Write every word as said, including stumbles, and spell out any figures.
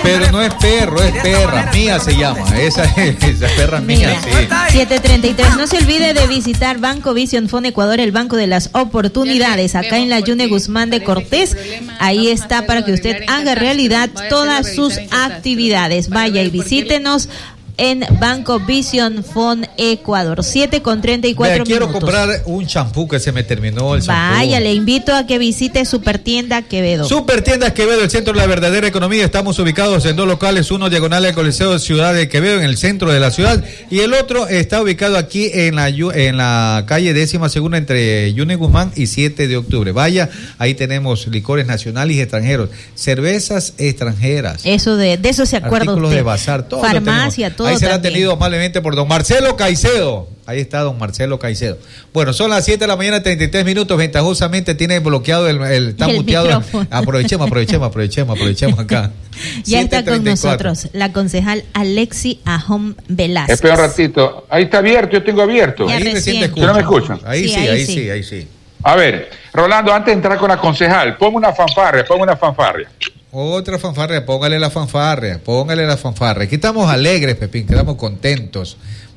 Pero no es perro, es perra. Mía se llama. Esa es esa perra mía, sí. siete treinta y tres. No se olvide de visitar Banco Vision Fund Ecuador, el banco de las oportunidades, acá en la Yune Guzmán de Cortés. Ahí está para que usted haga realidad todas sus actividades. Vaya y visítenos en Banco Vision Fund Ecuador. siete con treinta y cuatro Mira, quiero minutos. comprar un champú que se me terminó el champú. Vaya, le invito a que visite Super Tienda Quevedo. Super Tiendas Quevedo, el centro de la verdadera economía. Estamos ubicados en dos locales, uno diagonal al Coliseo de Ciudad de Quevedo, en el centro de la ciudad, y el otro está ubicado aquí en la en la calle décima segunda entre Yune Guzmán y siete de octubre. Vaya, ahí tenemos licores nacionales y extranjeros, cervezas extranjeras. Eso de, de eso se acuerda artículos usted. de bazar, todo Farmacia, lo todo. Ahí será también. atendido amablemente por don Marcelo Caicedo. Ahí está don Marcelo Caicedo. Bueno, son las siete de la mañana, treinta y tres minutos. Ventajosamente tiene bloqueado el, el está El muteado. micrófono. Aprovechemos, aprovechemos, aprovechemos, aprovechemos acá. Ya está con siete treinta y cuatro. nosotros la concejal Alexi Ajón Velázquez. Espera un ratito. Ahí está abierto, yo tengo abierto. Ya Ahí recién. recién te ¿Sí no me escucho. escuchan? Ahí Sí, sí, ahí ahí sí. sí, ahí sí. A ver, Rolando, antes de entrar con la concejal, ponme una fanfarria, ponme una fanfarria. Otra fanfarria, póngale la fanfarria, póngale la fanfarria. Aquí estamos alegres, Pepín, quedamos contentos.